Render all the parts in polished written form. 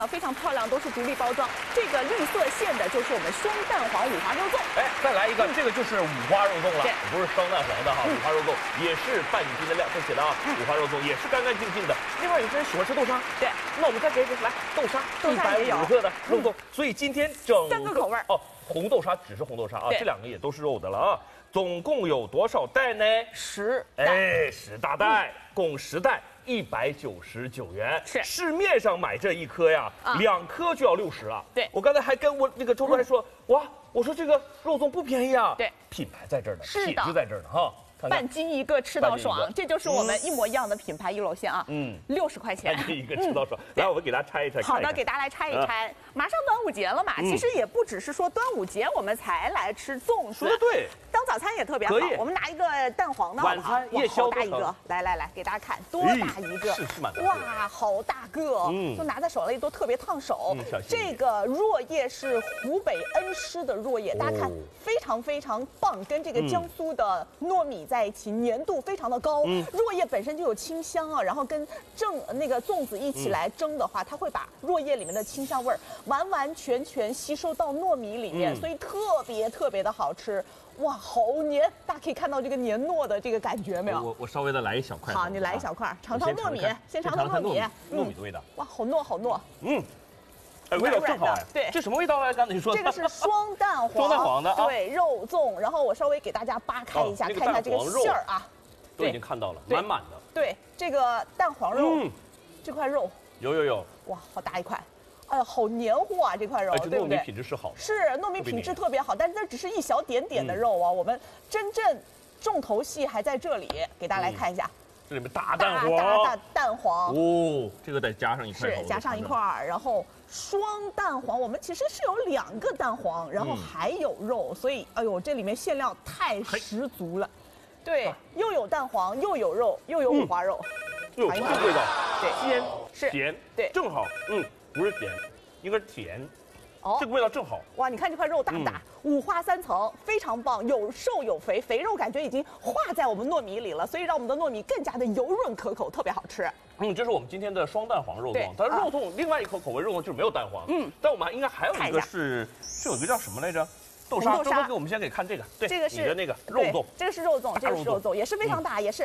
非常漂亮，都是独立包装。这个绿色线的就是我们双蛋黄五花肉粽。 哎，再来一个，这个就是五花肉粽了，不是双蛋黄的哈，五花肉粽也是半斤的量，这写的啊，五花肉粽也是干干净净的。另外有些人喜欢吃豆沙，对，那我们再给来豆沙150克的肉粽，所以今天整 3个口味哦，红豆沙只是红豆沙啊，这2个也都是肉的了啊。总共有多少袋呢 ？10袋， 哎，10大袋，共10袋。199元， 是市面上买这1颗呀，2颗就要60了。 对， 我刚才还跟我那个周周还说，哇，我说这个肉粽不便宜啊。 对， 品牌在这儿呢， 是的， 品质在这儿呢哈。 半斤一个吃到爽，这就是我们一模一样的品牌一楼线啊。60块钱， 半斤一个吃到爽。来，我们给大家拆一拆。 好的，给大家来拆一拆。马上端午节了嘛，其实也不只是说端午节我们才来吃粽子， 说的对， 当早餐也特别好。我们拿一个蛋黄的， 晚餐夜宵大一个，来，给大家看多大一个， 是蛮大。 哇，好大个，就拿在手里都特别烫手。这个箬叶是湖北恩施的箬叶，大家看非常非常棒，跟这个江苏的糯米在一起，粘度非常的高。箬叶本身就有清香啊，然后跟那个粽子一起来蒸的话，它会把箬叶里面的清香味儿完完全全吸收到糯米里面，所以特别的好吃。哇，好黏！大家可以看到这个黏糯的这个感觉没有？ 我稍微的来一小块。 好，你来一小块，尝糯米，先尝糯米。 糯米的味道。 哇，好糯好糯。 哎，味道正好哎。 对， 这什么味道来？刚才你说这个是双蛋黄， 双蛋黄的啊。 对，肉粽。然后我稍微给大家扒开一下，看一下这个馅儿啊。 都已经看到了，满满的。 对，这个蛋黄肉，这块肉有。哇， 好大一块。哎呀，好黏糊啊！这块肉，对不对？ 糯米品质是好的， 是糯米品质特别好，但是这只是一小点点的肉啊。我们真正重头戏还在这里，给大家来看一下。 这里面大蛋黄， 大蛋黄哦，这个得加上一块， 是加上一块，然后双蛋黄，我们其实是有2个蛋黄，然后还有肉，所以哎呦，这里面馅料太十足了。对，又有蛋黄，又有肉，又有五花肉， 又有这个味道， 对， 鲜是甜， 对， 正好，不是咸，应该是甜，这个味道正好。 哇，你看这块肉大不大？5花3层，非常棒，有瘦有肥，肥肉感觉已经化在我们糯米里了，所以让我们的糯米更加的油润可口，特别好吃。 这是我们今天的双蛋黄肉粽，但是肉粽另外一口口味肉粽就是没有蛋黄，但我们应该还有一个是有一个叫什么来着？豆沙，周哥给我们先给看这个，对， 这个是你的那个肉粽， 这个是肉粽，这个是肉粽，也是非常大，也是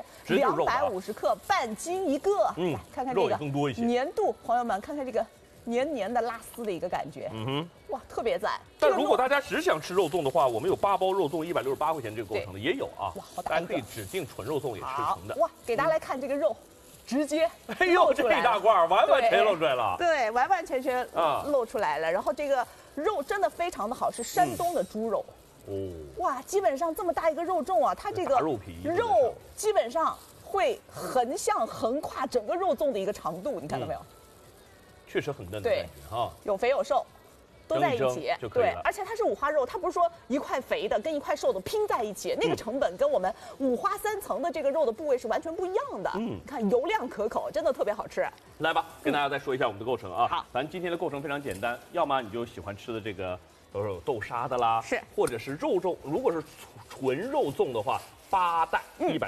250克，半斤一个。来看看这个更多一些， 粘度，朋友们看看这个黏黏的拉丝的一个感觉，哇，特别赞。 但如果大家只想吃肉粽的话，我们有8包肉粽168块钱这个构成的也有啊， 哇，好大大家可以指定纯肉粽也吃成的。 哇，给大家来看这个肉。直接， 哎呦，这一大块完完全露出来了， 对，完完全全露出来了。然后这个肉真的非常的好，是山东的猪肉。哇，基本上这么大一个肉粽啊，它这个肉基本上会横跨整个肉粽的一个长度，你看到没有？ 确实很嫩的感觉啊， 有肥有瘦。都在一起， 对， 而且它是5花肉，它不是说一块肥的跟一块瘦的拼在一起，那个成本跟我们5花3层的这个肉的部位是完全不一样的。你看油亮可口，真的特别好吃。 来吧，跟大家再说一下我们的构成啊。 好， 咱今天的构成非常简单，要么你就喜欢吃的这个都是有豆沙的啦， 是， 或者是肉粽，如果是纯肉粽的话，8袋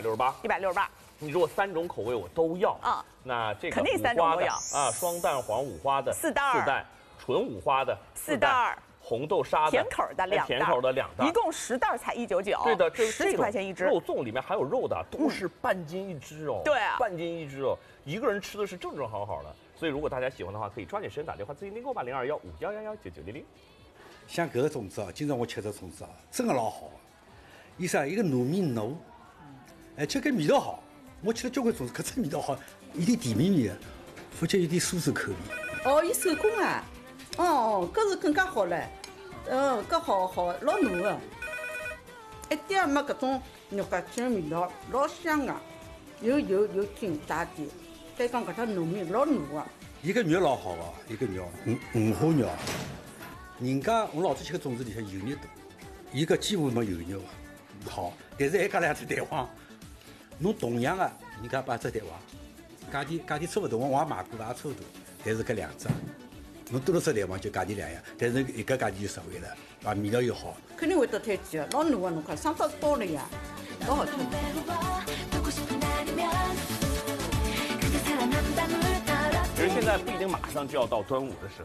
168。你如果3种口味我都要啊，那这个肯定3种都要啊，双蛋黄5花的 4袋。 纯5花的 4袋， 红豆沙的甜口的2袋，一共10袋才199。 对的，这 10几块钱一只。 肉粽里面还有肉的，都是半斤一只哦。 对， 半斤一只哦，一个人吃的是正正好好的。所以如果大家喜欢的话，可以抓紧时间打电话咨询订购吧，0215119900。 像搿个粽子啊，今朝我吃的粽子啊，真的老好。伊啥一个糯米糯，而且搿味道好。我吃了交关粽子，搿只味道好，有点甜蜜蜜的，而且有点酥酥口味。 哦，伊手工啊。搿是更加好唻，搿好老糯的，一点也没搿种肉夹心的味道，老香的，有油有甜带甜，再讲搿只糯米老糯的。 伊个肉老好个，伊个肉五花肉，人家我老早吃个粽子里向油肉多，伊搿几乎没油肉个，好，但是还加2只蛋黄，侬同样的，人家8只蛋黄，价钿差不多，我也买过，也差不多，但是搿2只。侬多了只蛋黄就价钿2样，但是一个价钿就实惠了，啊，味道又好。 肯定会得推荐的，老糯的，侬看上到刀了呀，老好吃。 其实现在不一定马上就要到端午的时